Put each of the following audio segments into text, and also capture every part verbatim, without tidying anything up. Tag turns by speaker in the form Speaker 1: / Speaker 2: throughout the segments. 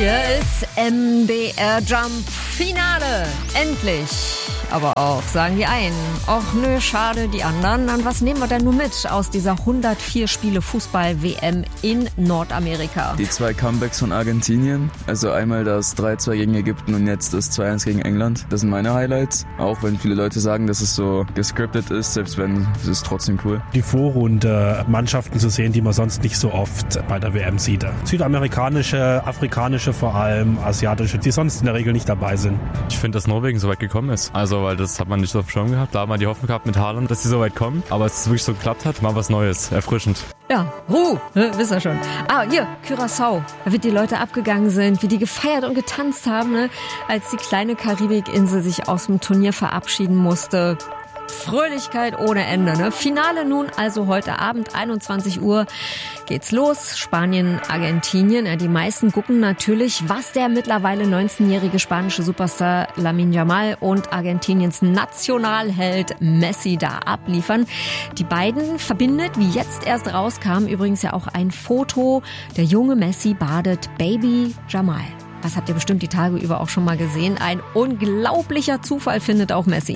Speaker 1: Hier ist M D R Jump Finale. Endlich. Aber auch, sagen die einen, ach nö, schade die anderen. Und was nehmen wir denn nun mit aus dieser hundertvier Spiele Fußball-W M in Nordamerika?
Speaker 2: Die zwei Comebacks von Argentinien, also einmal das drei zwei gegen Ägypten und jetzt das zwei eins gegen England. Das sind meine Highlights, auch wenn viele Leute sagen, dass es so gescriptet ist, selbst wenn, es ist trotzdem cool.
Speaker 3: Die Vorrunde, Mannschaften zu sehen, die man sonst nicht so oft bei der W M sieht. Südamerikanische, afrikanische vor allem, asiatische, die sonst in der Regel nicht dabei sind.
Speaker 4: Ich finde, dass Norwegen so weit gekommen ist. Also, weil das hat man nicht so auf dem Schirm gehabt. Da hat man die Hoffnung gehabt mit Haaland, dass sie so weit kommen. Aber es wirklich so geklappt hat, mal was Neues, erfrischend.
Speaker 1: Ja, Ruhe, wisst ihr schon. Ah, hier, Curaçao, da wird die Leute abgegangen sind, wie die gefeiert und getanzt haben, ne? Als die kleine Karibikinsel sich aus dem Turnier verabschieden musste. Fröhlichkeit ohne Ende, ne? Finale nun also heute Abend, einundzwanzig Uhr geht's los. Spanien, Argentinien. Ja, die meisten gucken natürlich, was der mittlerweile neunzehnjährige spanische Superstar Lamine Yamal und Argentiniens Nationalheld Messi da abliefern. Die beiden verbindet, wie jetzt erst rauskam, übrigens ja auch ein Foto. Der junge Messi badet Baby Yamal. Das habt ihr bestimmt die Tage über auch schon mal gesehen. Ein unglaublicher Zufall findet auch Messi.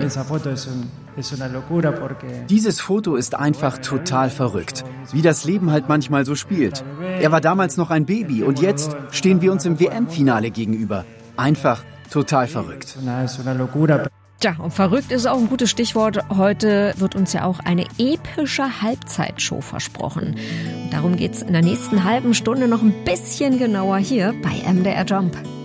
Speaker 5: Dieses Foto ist einfach total verrückt, wie das Leben halt manchmal so spielt. Er war damals noch ein Baby und jetzt stehen wir uns im W M-Finale gegenüber. Einfach total verrückt.
Speaker 1: Tja, und verrückt ist auch ein gutes Stichwort. Heute wird uns ja auch eine epische Halbzeitshow versprochen. Und darum geht's in der nächsten halben Stunde noch ein bisschen genauer hier bei M D R Jump.